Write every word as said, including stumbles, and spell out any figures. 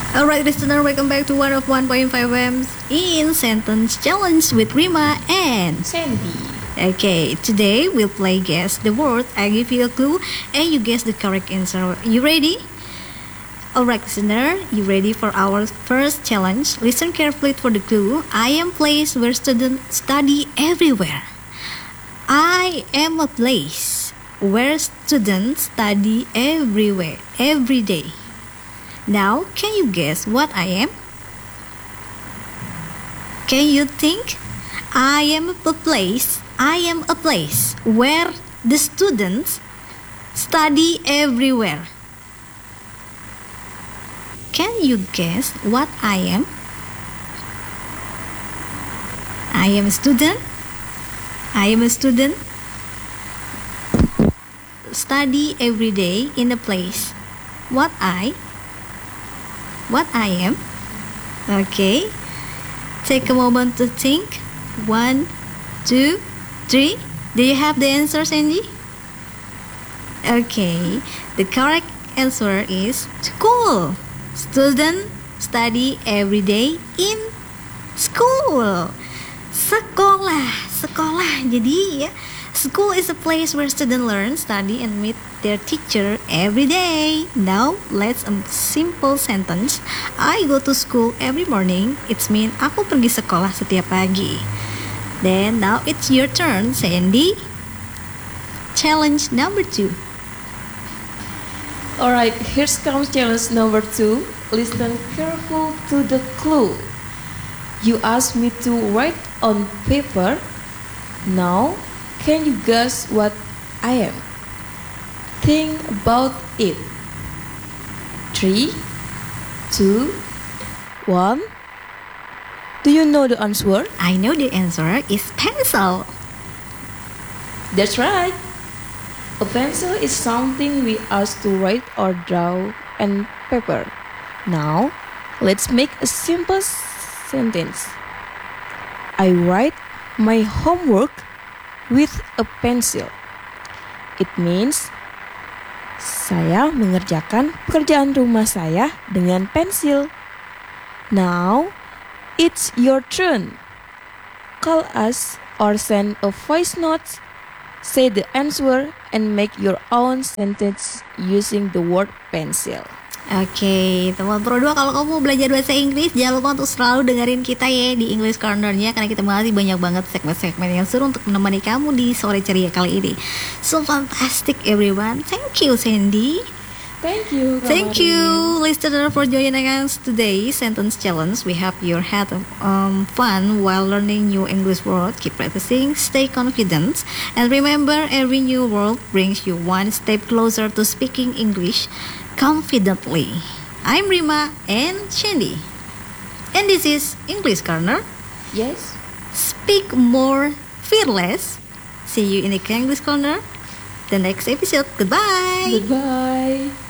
Alright, listener, welcome back to one oh one point five F M in Sentence Challenge with Rima and Sandy. Okay, today we'll play Guess the Word. I give you a clue and you guess the correct answer. You ready? Alright, listener, you ready for our first challenge? Listen carefully for the clue. I am place where students study everywhere. I am a place where students study everywhere, every day. Now, can you guess what I am? Can you think? I am a place, I am a place where the students study everywhere. Can you guess what I am? I am a student. I am a student. Study every day in a place. What I? What I am? Okay. Take a moment to think. One, two, three. Do you have the answer, Sandy? Okay. The correct answer is school. Student study every day in school. Sekolah, sekolah. Jadi ya, school is a place where students learn, study, and meet their teacher every day. Now, let's a simple sentence. I go to school every morning. It means aku pergi sekolah setiap pagi. Then, now it's your turn, Sandy. Challenge number two. Alright, here comes challenge number two. Listen careful to the clue. You asked me to write on paper. Now, can you guess what I am? Think about it. Three, two, one. Do you know the answer? I know the answer is pencil. That's right. A pencil is something we use to write or draw on paper. Now, let's make a simple sentence. I write my homework with a pencil. It means saya mengerjakan pekerjaan rumah saya dengan pensil. Now, it's your turn. Call us or send a voice note. Say the answer and make your own sentence using the word pencil. Oke, okay, teman Pro dua, kalau kamu mau belajar bahasa Inggris, jangan lupa untuk selalu dengerin kita ya di English Corner-nya, karena kita masih banyak banget segmen-segmen yang seru untuk menemani kamu di sore ceria kali ini. So fantastic everyone. Thank you, Sandy. Thank you. Thank you, listener, for joining us today Sentence Challenge. We hope you had um, fun while learning new English words. Keep practicing, stay confident, and remember, every new word brings you one step closer to speaking English confidently. I'm Rima and Sandy, and this is English Corner. Yes. Speak more fearless. See you in the English Corner, the next episode. Goodbye. Goodbye.